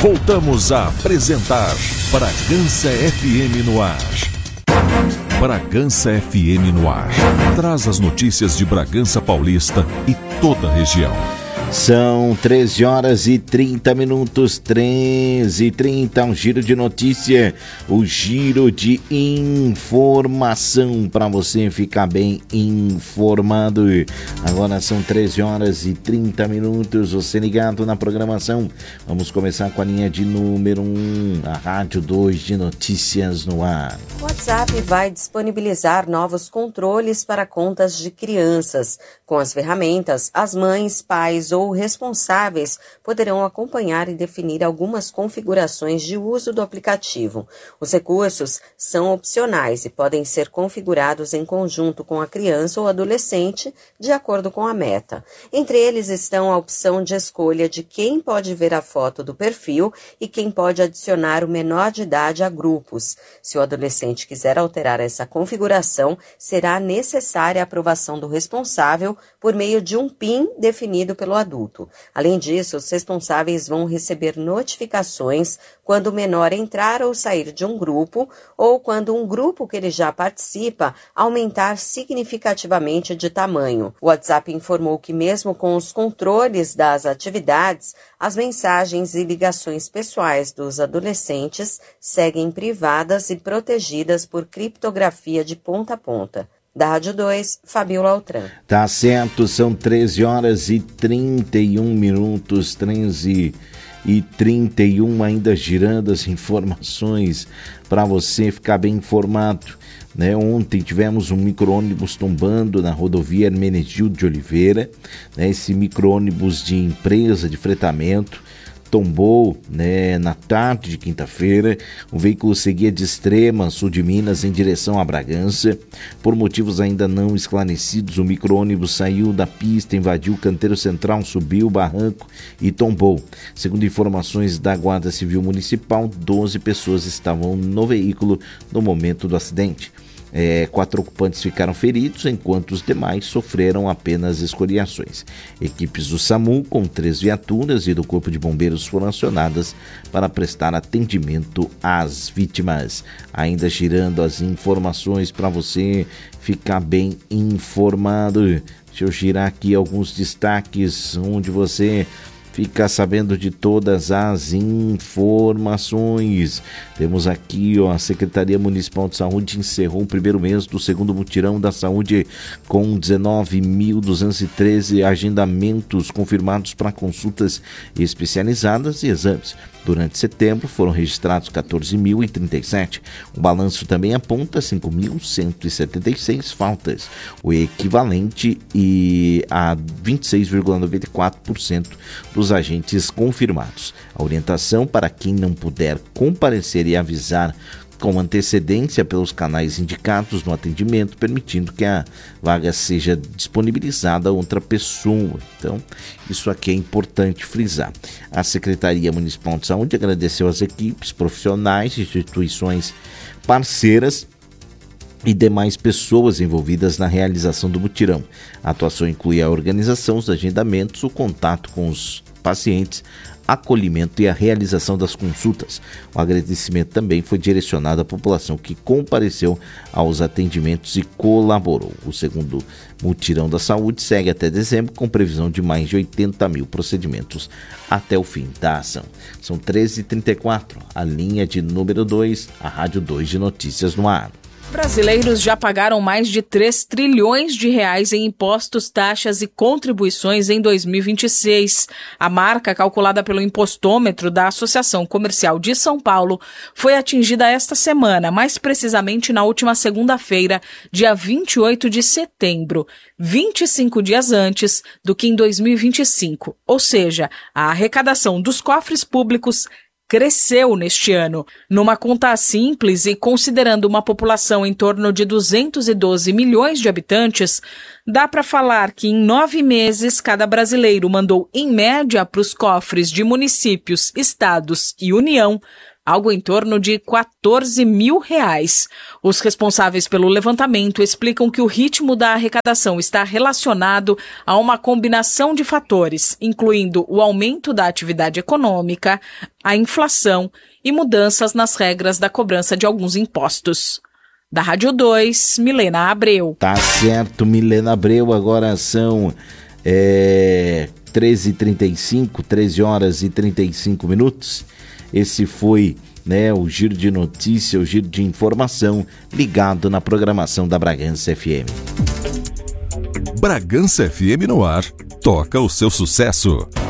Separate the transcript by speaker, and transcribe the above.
Speaker 1: Voltamos a apresentar Bragança FM no ar. Bragança FM no ar. Traz as notícias de Bragança Paulista e toda a região.
Speaker 2: São 13 horas e 30 minutos, 13h30, um giro de notícia, o giro de informação para você ficar bem informado. Agora são 13 horas e 30 minutos, você ligado na programação. Vamos começar com a linha de número 1, a Rádio 2 de Notícias no ar.
Speaker 3: O WhatsApp vai disponibilizar novos controles para contas de crianças. Com as ferramentas, as mães, pais ou responsáveis poderão acompanhar e definir algumas configurações de uso do aplicativo. Os recursos são opcionais e podem ser configurados em conjunto com a criança ou adolescente, de acordo com a meta. Entre eles estão a opção de escolha de quem pode ver a foto do perfil e quem pode adicionar o menor de idade a grupos. Se o adolescente quiser alterar essa configuração, será necessária a aprovação do responsável por meio de um PIN definido pelo adulto. Além disso, os responsáveis vão receber notificações quando o menor entrar ou sair de um grupo ou quando um grupo que ele já participa aumentar significativamente de tamanho. O WhatsApp informou que mesmo com os controles das atividades, as mensagens e ligações pessoais dos adolescentes seguem privadas e protegidas por criptografia de ponta a ponta. Da Rádio 2, Fabiola Altran.
Speaker 2: Tá certo, são 13 horas e 31 minutos, 13 e 31, ainda girando as informações para você ficar bem informado. Ontem tivemos um micro-ônibus tombando na rodovia Hermenegildo de Oliveira. Esse micro-ônibus de empresa de fretamento tombou na tarde de quinta-feira. O veículo seguia de Extrema, sul de Minas, em direção a Bragança. Por motivos ainda não esclarecidos, o micro-ônibus saiu da pista, invadiu o canteiro central, subiu o barranco e tombou. Segundo informações da Guarda Civil Municipal, 12 pessoas estavam no veículo no momento do acidente. 4 ocupantes ficaram feridos, enquanto os demais sofreram apenas escoriações. Equipes do SAMU com 3 viaturas e do Corpo de Bombeiros foram acionadas para prestar atendimento às vítimas. Ainda girando as informações para você ficar bem informado. Deixa eu girar aqui alguns destaques onde você fica sabendo de todas as informações. Temos aqui, a Secretaria Municipal de Saúde encerrou o primeiro mês do segundo mutirão da saúde com 19.213 agendamentos confirmados para consultas especializadas e exames. Durante setembro foram registrados 14.037. O balanço também aponta 5.176 faltas, o equivalente a 26,94% dos agentes confirmados. A orientação para quem não puder comparecer e avisar com antecedência pelos canais indicados no atendimento, permitindo que a vaga seja disponibilizada a outra pessoa. Então, isso aqui é importante frisar. A Secretaria Municipal de Saúde agradeceu às equipes profissionais, instituições parceiras e demais pessoas envolvidas na realização do mutirão. A atuação inclui a organização, os agendamentos, o contato com os pacientes, acolhimento e a realização das consultas. O agradecimento também foi direcionado à população que compareceu aos atendimentos e colaborou. O segundo mutirão da saúde segue até dezembro, com previsão de mais de 80 mil procedimentos até o fim da ação. São 13h34, a linha de número 2, a Rádio 2 de Notícias no ar.
Speaker 4: Brasileiros já pagaram mais de 3 trilhões de reais em impostos, taxas e contribuições em 2026. A marca, calculada pelo Impostômetro da Associação Comercial de São Paulo, foi atingida esta semana, mais precisamente na última segunda-feira, dia 28 de setembro, 25 dias antes do que em 2025. Ou seja, a arrecadação dos cofres públicos cresceu neste ano. Numa conta simples e considerando uma população em torno de 212 milhões de habitantes, dá para falar que em 9 meses cada brasileiro mandou, em média, para os cofres de municípios, estados e União, algo em torno de R$14 mil. Os responsáveis pelo levantamento explicam que o ritmo da arrecadação está relacionado a uma combinação de fatores, incluindo o aumento da atividade econômica, a inflação e mudanças nas regras da cobrança de alguns impostos. Da Rádio 2, Milena Abreu.
Speaker 2: Tá certo, Milena Abreu. Agora são 13h35, 13 horas e 35 minutos. Esse foi o giro de notícia, o giro de informação ligado na programação da Bragança FM.
Speaker 1: Bragança FM no ar. Toca o seu sucesso.